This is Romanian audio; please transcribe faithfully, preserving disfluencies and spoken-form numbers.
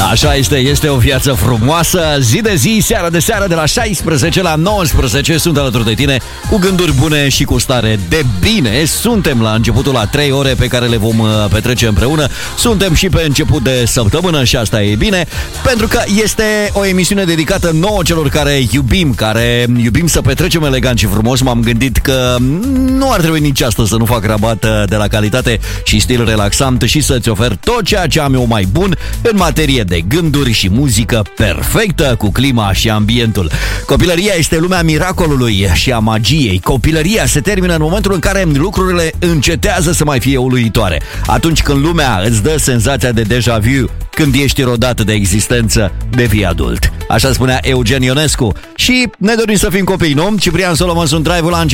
Așa este, este o viață frumoasă. Zi de zi, seara de seară, de la șaisprezece la nouăsprezece sunt alături de tine cu gânduri bune și cu stare de bine. Suntem la începutul la trei ore pe care le vom petrece împreună. Suntem și pe început de săptămână și asta e bine, pentru că este o emisiune dedicată nouă celor care iubim, care iubim să petrecem elegant și frumos. M-am gândit că nu ar trebui nici astăzi să nu fac rabat de la calitate și stil relaxant și să-ți ofer tot ceea ce am eu mai bun în materie de gânduri și muzică perfectă cu clima și ambientul. Copilăria este lumea miracolului și a magiei. Copilăria se termină în momentul în care lucrurile încetează să mai fie uluitoare. Atunci când lumea îți dă senzația de deja vu, când ești rodat de existență, devii adult. Așa spunea Eugen Ionescu. Și ne dorim să fim copii, nu? Ciprian Solomon sunt Drive-ul la început.